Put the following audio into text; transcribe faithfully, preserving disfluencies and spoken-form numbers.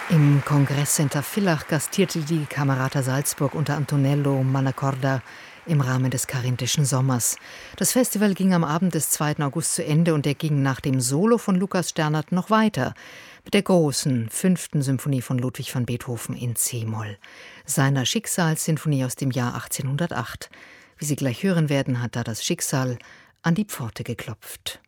Im Kongresscenter Villach gastierte die Camerata Salzburg unter Antonello Mannacorda im Rahmen des Karinthischen Sommers. Das Festival ging am Abend des zweiten August zu Ende und er ging nach dem Solo von Lukas Sternert noch weiter mit der großen fünften Symphonie von Ludwig van Beethoven in C-Moll, seiner Schicksalssinfonie aus dem Jahr achtzehnhundertacht. Wie Sie gleich hören werden, hat da das Schicksal an die Pforte geklopft.